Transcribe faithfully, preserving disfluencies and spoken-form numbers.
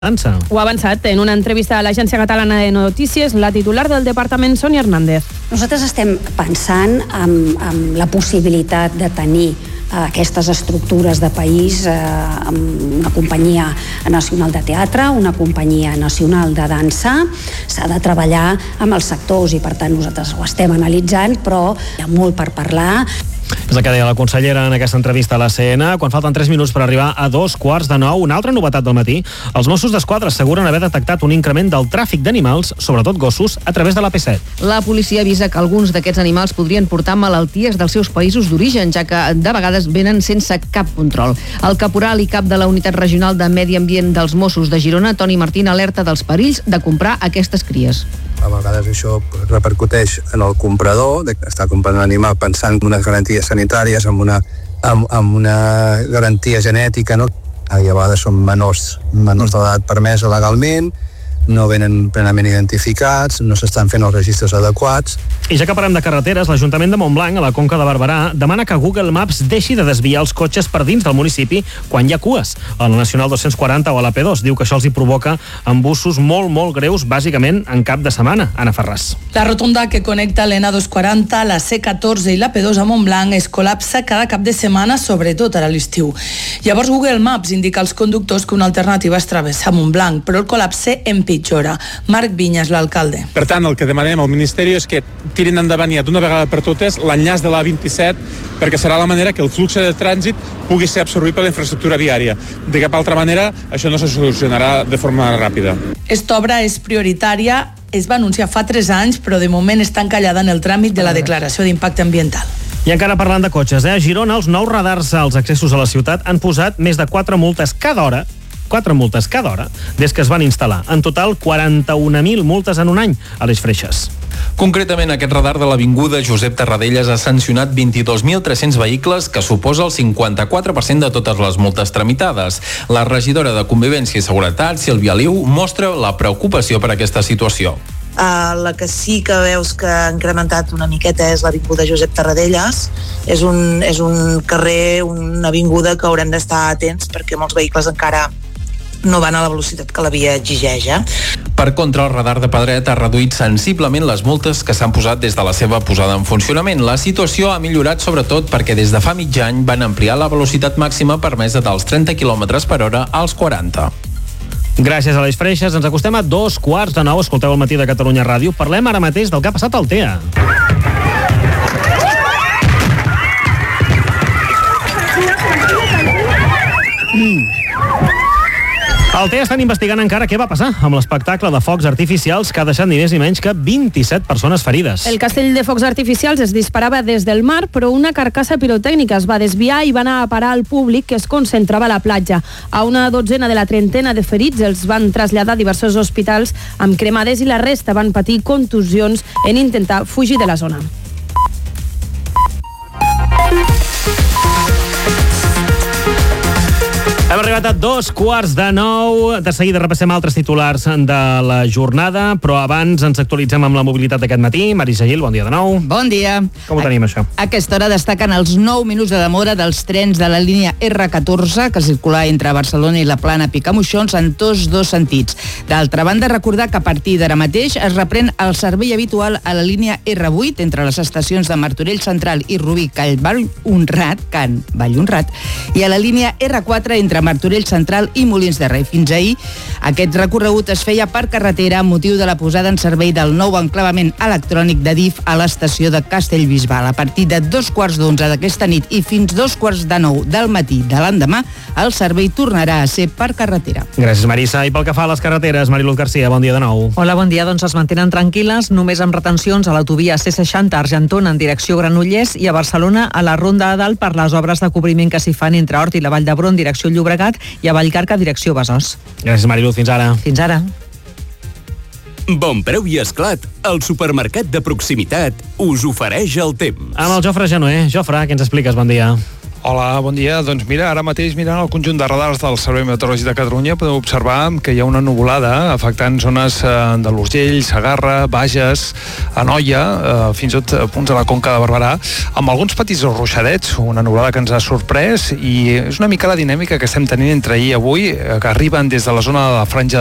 Dansa. Ho ha avançat en una entrevista a l'Agència Catalana de Notícies la titular del departament, Sònia Hernández. Nosaltres estem pensant en, en la possibilitat de tenir aquestes estructures de país eh, amb una companyia nacional de teatre, una companyia nacional de dansa. S'ha de treballar amb els sectors i per tant nosaltres ho estem analitzant, però hi ha molt per parlar. És el que deia la consellera en aquesta entrevista a la C N. Quan falten tres minuts per arribar a dos quarts de nou, una altra novetat del matí, els Mossos d'Esquadra asseguren haver detectat un increment del tràfic d'animals, sobretot gossos, a través de l'A P set. La policia avisa que alguns d'aquests animals podrien portar malalties dels seus països d'origen, ja que de vegades venen sense cap control. El caporal i cap de la Unitat Regional de Medi Ambient dels Mossos de Girona, Toni Martín, alerta dels perills de comprar aquestes cries. A vegades això repercuteix en el comprador, d'estar comprant un animal pensant en unes garanties sanitàries, amb una, amb, amb una garantia genètica, no? I a vegades són menors, menors d'edat permesa legalment, no venen plenament identificats, no s'estan fent els registres adequats. I ja que parlem de carreteres, l'Ajuntament de Montblanc, a la Conca de Barberà, demana que Google Maps deixi de desviar els cotxes per dins del municipi quan hi ha cues. A la Nacional dos-cents quaranta o a la P dos diu que això els hi provoca embussos molt, molt greus, bàsicament en cap de setmana. Anna Ferràs. La rotonda que connecta l'N dos quaranta, la C catorze i la P dos a Montblanc es col·lapsa cada cap de setmana, sobretot ara a l'estiu. Llavors Google Maps indica als conductors que una alternativa és travessar Montblanc, però el col·lapse empitjora. Marc Vinyas, l'alcalde. Per tant, el que demanem al Ministeri és que tirin endavant ja d'una vegada per totes l'enllaç de l'A vint-i-set, perquè serà la manera que el flux de trànsit pugui ser absorbit per la infraestructura viària. De cap altra manera, això no se solucionarà de forma ràpida. Esta obra és prioritària, es va anunciar fa tres anys, però de moment està encallada en el tràmit de la declaració d'impacte ambiental. I encara parlant de cotxes, eh? A Girona, els nous radars als accessos a la ciutat han posat més de quatre multes cada hora quatre multes cada hora des que es van instal·lar. En total, quaranta-un mil multes en un any a les Freixes. Concretament, aquest radar de l'Avinguda Josep Tarradellas ha sancionat vint-i-dos mil tres-cents vehicles, que suposa el cinquanta-quatre per cent de totes les multes tramitades. La regidora de Convivència i Seguretat, Sílvia Liu, mostra la preocupació per aquesta situació. Uh, la que sí que veus que ha incrementat una miqueta és l'Avinguda Josep Tarradellas. És un, és un carrer, una avinguda que haurem d'estar atents perquè molts vehicles encara no van a la velocitat que la via exigeix. Eh? Per contra, el radar de Pedret ha reduït sensiblement les multes que s'han posat des de la seva posada en funcionament. La situació ha millorat sobretot perquè des de fa mig any van ampliar la velocitat màxima permesa dels trenta quilòmetres per hora als quaranta. Gràcies a les Freixes, ens acostem a dos quarts de nou. Escolteu el matí de Catalunya Ràdio. Parlem ara mateix del que ha passat al T E A. Mm. El T E A estan investigant encara què va passar amb l'espectacle de focs artificials que ha deixat ni més ni menys que vint-i-set persones ferides. El castell de focs artificials es disparava des del mar, però una carcassa pirotècnica es va desviar i va anar a parar al públic que es concentrava a la platja. A una dotzena de la trentena de ferits els van traslladar a diversos hospitals amb cremades i la resta van patir contusions en intentar fugir de la zona. Hem arribat a dos quarts de nou. De seguida repassem altres titulars de la jornada, però abans ens actualitzem amb la mobilitat d'aquest matí. Marisa Gil, bon dia de nou. Bon dia. Com ho tenim, això? A aquesta hora destaquen els nou minuts de demora dels trens de la línia R catorze, que circula entre Barcelona i la Plana Picamoixons en tots dos sentits. D'altra banda, recordar que a partir d'ara mateix es reprèn el servei habitual a la línia R vuit entre les estacions de Martorell Central i Rubí Can Vallhonrat, Can Vallhonrat, i a la línia R quatre entre Martorell Central i Molins de Rei. Fins ahir, aquest recorregut es feia per carretera amb motiu de la posada en servei del nou enclavament electrònic de D I F a l'estació de Castellbisbal. A partir de dos quarts d'onze d'aquesta nit i fins dos quarts de nou del matí de l'endemà, el servei tornarà a ser per carretera. Gràcies, Marisa. I pel que fa a les carreteres, Mariluz Garcia, bon dia de nou. Hola, bon dia. Doncs es mantenen tranquil·les, només amb retencions a l'autovia C seixanta a Argentona en direcció Granollers i a Barcelona a la Ronda de Dalt per les obres de cobriment que s'hi fan entre Hort i la Vall d'Hebron en direcció Llobregat i a Vallcarca, direcció Besòs. Gràcies, Mariluz. Fins ara. Fins ara. Bon Preu i Esclat, el supermercat de proximitat, us ofereix el temps. Amb el Jofre Genoé. Jofre, què ens expliques? Bon dia. Hola, bon dia. Doncs mira, ara mateix mirant el conjunt de radars del Servei Meteorològic de Catalunya podeu observar que hi ha una nuvolada afectant zones de l'Urgell, Segarra, Bages, Anoia, eh, fins i tot punts de la Conca de Barberà, amb alguns petits ruixadets, una nuvolada que ens ha sorprès, i és una mica la dinàmica que estem tenint entre ahir i avui, que arriben des de la zona de la Franja